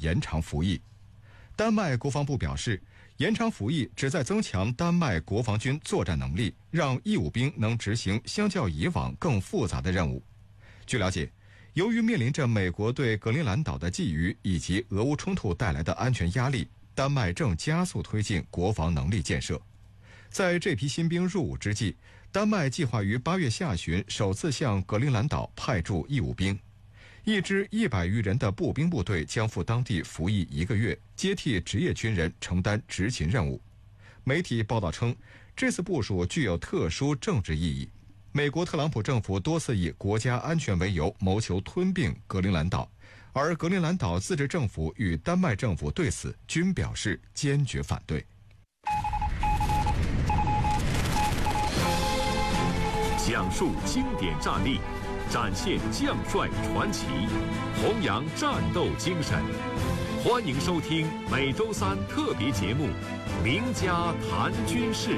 延长服役。丹麦国防部表示，延长服役旨在增强丹麦国防军作战能力，让义务兵能执行相较以往更复杂的任务。据了解，由于面临着美国对格陵兰岛的觊觎以及俄乌冲突带来的安全压力，丹麦正加速推进国防能力建设。在这批新兵入伍之际，丹麦计划于8月下旬首次向格陵兰岛派驻义务兵。一支100余人的步兵部队将赴当地服役1个月，接替职业军人承担执勤任务。媒体报道称，这次部署具有特殊政治意义。美国特朗普政府多次以国家安全为由谋求吞并格陵兰岛，而格陵兰岛自治政府与丹麦政府对此均表示坚决反对。 讲述经典战例，展现将帅传奇，弘扬战斗精神。欢迎收听每周三特别节目《名家谈军事》。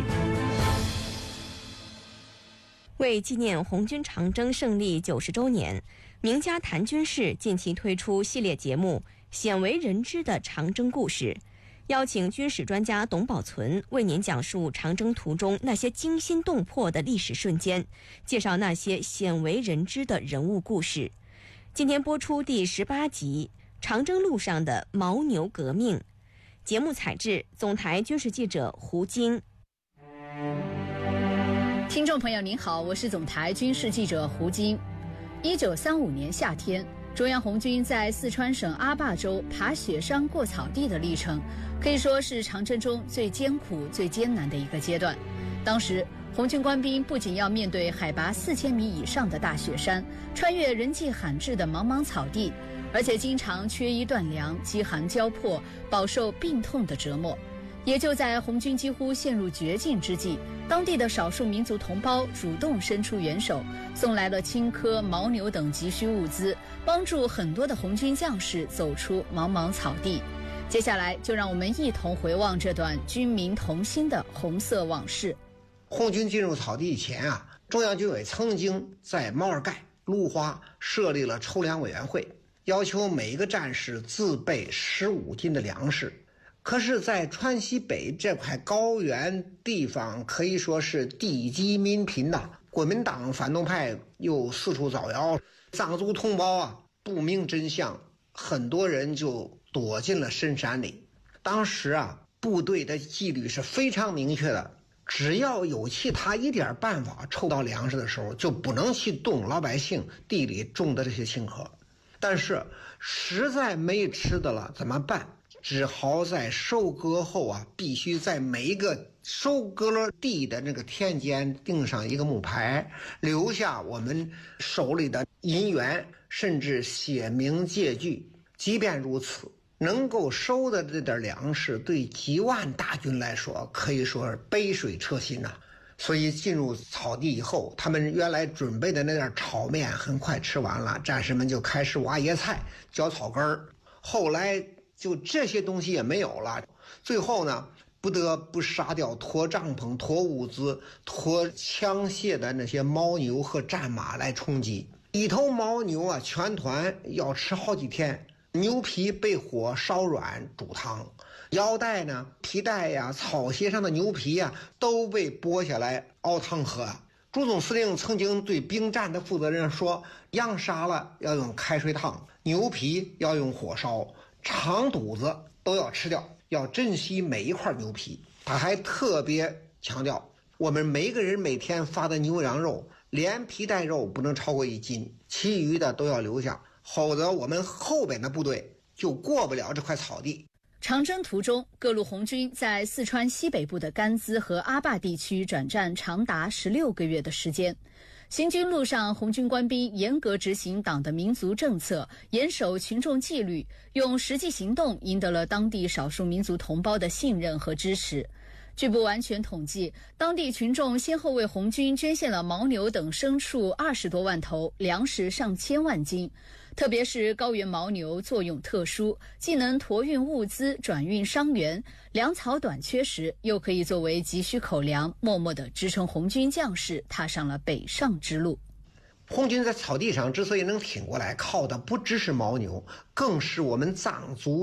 为纪念红军长征胜利90周年，名家谈军事近期推出系列节目《鲜为人知的长征故事》，邀请军事专家董宝存为您讲述长征途中那些惊心动魄的历史瞬间，介绍那些鲜为人知的人物故事。今天播出第18集《长征路上的牦牛革命》，节目采制总台军事记者胡晶。 听众朋友您好，我是总台军事记者胡晶。1935年夏天，中央红军在四川省阿坝州爬雪山过草地的历程，可以说是长征中最艰苦、最艰难的一个阶段。当时，红军官兵不仅要面对海拔4000米以上的大雪山，穿越人迹罕至的茫茫草地，而且经常缺衣断粮、饥寒交迫，饱受病痛的折磨。也就在红军几乎陷入绝境之际，当地的少数民族同胞主动伸出援手，送来了青稞、牦牛等急需物资，帮助很多的红军将士走出茫茫草地。接下来就让我们一同回望这段军民同心的红色往事。 红军进入草地以前中央军委曾经在毛尔盖、芦花设立了筹粮委员会，要求每一个战士自备15斤的粮食。可是在川西北这块高原地方可以说是地积民贫国民党反动派又四处造谣，藏族同胞不明真相，很多人就躲进了深山里。当时部队的纪律是非常明确的，只要有其他一点办法筹到粮食的时候，就不能去动老百姓地里种的这些青稞。但是实在没吃的了怎么办？只好在收割后必须在每一个收割了地的那个田间钉上一个木牌，留下我们手里的银元，甚至写明借据。即便如此，能够收的这点粮食对几万大军来说可以说是杯水车薪所以进入草地以后，他们原来准备的那点炒面很快吃完了，战士们就开始挖野菜、嚼草根儿。后来就这些东西也没有了，最后呢，不得不杀掉拖帐篷、拖物资、拖枪械的那些牦牛和战马来充饥。一头牦牛全团要吃好几天，牛皮被火烧软煮汤，腰带呢、皮带草鞋上的牛皮都被剥下来熬汤喝。朱总司令曾经对兵站的负责人说，羊杀了要用开水烫，牛皮要用火烧，肠肚子都要吃掉，要珍惜每一块牛皮。他还特别强调，我们每个人每天发的牛羊肉，连皮带肉不能超过1斤，其余的都要留下，否则我们后边的部队就过不了这块草地。 长征途中，各路红军在四川西北部的甘孜和阿坝地区转战长达16个月的时间。行军路上，红军官兵严格执行党的民族政策，严守群众纪律，用实际行动赢得了当地少数民族同胞的信任和支持。据不完全统计，当地群众先后为红军捐献了牦牛等牲畜20多万头，粮食上千万斤。特别是高原牦牛作用特殊，既能驮运物资转运伤员，粮草短缺时又可以作为急需口粮，默默地支撑红军将士踏上了北上之路。 红军在草地上之所以能挺过来，靠的不只是牦牛，更是我们藏族